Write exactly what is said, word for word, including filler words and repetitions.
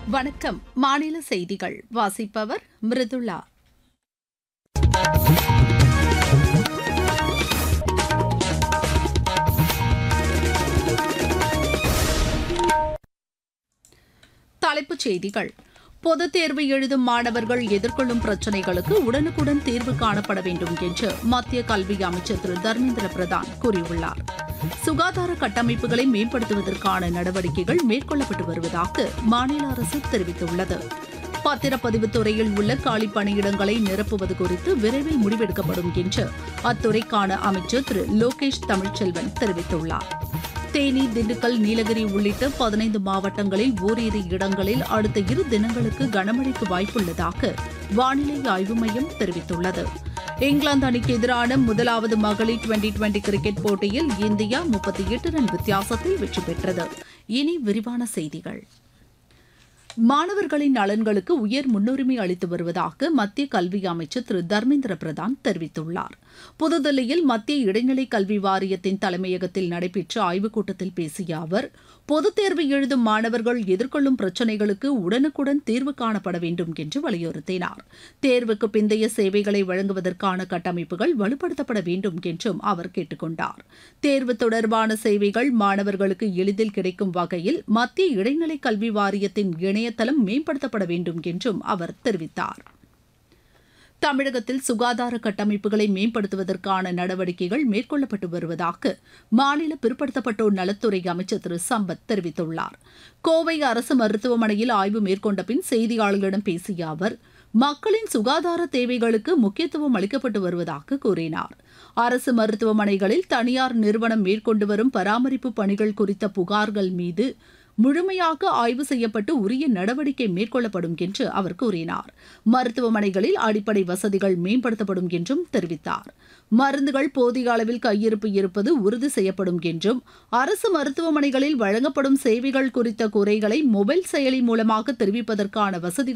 வணக்கம். மாநில செய்திகள் வாசிப்பவர் மிருதுளா. தலைப்புச் செய்திகள். பொதுத் தேர்வு எழுதும் மாணவர்கள் எதிர்கொள்ளும் பிரச்சினைகளுக்கு உடனுக்குடன் தீர்வு காணப்பட வேண்டும் என்று மத்திய கல்வி அமைச்சர் திரு தர்மேந்திர பிரதான் கூறியுள்ளார். சுகாதார கட்டமைப்புகளை மேம்படுத்துவதற்கான நடவடிக்கைகள் மேற்கொள்ளப்பட்டு வருவதாக மாநில அரசு தெரிவித்துள்ளது. பத்திரப்பதிவு துறையில் உள்ள காலி பணியிடங்களை நிரப்புவது குறித்து விரைவில் முடிவெடுக்கப்படும் என்று அத்துறைக்கான அமைச்சர் திரு லோகேஷ் தமிழ்ச்செல்வன் தெரிவித்துள்ளார். தேனி, திண்டுக்கல், நீலகிரி உள்ளிட்ட பதினைந்து மாவட்டங்களில் ஓரிரு இடங்களில் அடுத்த இரு தினங்களுக்கு கனமழைக்கு வாய்ப்புள்ளதாக வானிலை ஆய்வு மையம் தெரிவித்துள்ளது. இங்கிலாந்து அணிக்கு எதிரான முதலாவது மகளிர் டுவெண்டி டுவெண்டி கிரிக்கெட் போட்டியில் இந்தியா முப்பத்தி எட்டு ரன் வித்தியாசத்தில் வெற்றி பெற்றது. இனி விரிவான செய்திகள். மாணவர்களின் நலன்களுக்கு உயர் முன்னுரிமை அளித்து வருவதாக மத்திய கல்வி அமைச்சர் திரு தர்மேந்திர பிரதான் தெரிவித்துள்ளார். புதுதில்லியில் மத்திய இடைநிலை கல்வி வாரியத்தின் தலைமையகத்தில் நடைபெற்ற ஆய்வுக் கூட்டத்தில் பேசிய அவர், பொதுத் தேர்வு எழுதும் மாணவர்கள் எதிர்கொள்ளும் பிரச்சினைகளுக்கு உடனுக்குடன் தீர்வு காணப்பட வேண்டும் என்று வலியுறுத்தினார். தேர்வுக்கு பிந்தைய சேவைகளை வழங்குவதற்கான கட்டமைப்புகள் வலுப்படுத்தப்பட வேண்டும் என்றும் அவர் கேட்டுக் கொண்டார். தேர்வு தொடர்பான சேவைகள் மாணவர்களுக்கு எளிதில் கிடைக்கும் வகையில் மத்திய இடைநிலை கல்வி வாரியத்தின் இணையதளம் மேம்படுத்தப்பட வேண்டும் என்றும் அவர் தெரிவித்தார். தமிழகத்தில் சுகாதார கட்டமைப்புகளை மேம்படுத்துவதற்கான நடவடிக்கைகள் மேற்கொள்ளப்பட்டு வருவதாக மாநில பிற்படுத்தப்பட்டோர் நலத்துறை அமைச்சர் திரு சம்பத் தெரிவித்துள்ளார். கோவை அரசு மருத்துவமனையில் ஆய்வு மேற்கொண்ட பின் செய்தியாளர்களிடம் பேசிய அவர், மக்களின் சுகாதார தேவைகளுக்கு முக்கியத்துவம் அளிக்கப்பட்டு வருவதாக கூறினார். அரசு மருத்துவமனைகளில் தனியார் நிறுவனம் மேற்கொண்டு வரும் பராமரிப்பு பணிகள் குறித்த புகார்கள் மீது முழுமையாக ஆய்வு செய்யப்பட்டு உரிய நடவடிக்கை மேற்கொள்ளப்படும் என்று அவர் கூறினார். மருத்துவமனைகளில் அடிப்படை வசதிகள் மேம்படுத்தப்படும் என்றும் தெரிவித்தார். மருந்துகள் போதிய அளவில் கையிருப்பு இருப்பது உறுதி செய்யப்படும் என்றும், அரசு மருத்துவமனைகளில் வழங்கப்படும் சேவைகள் குறித்த குறைகளை மொபைல் செயலி மூலமாக தெரிவிப்பதற்கான வசதிகள்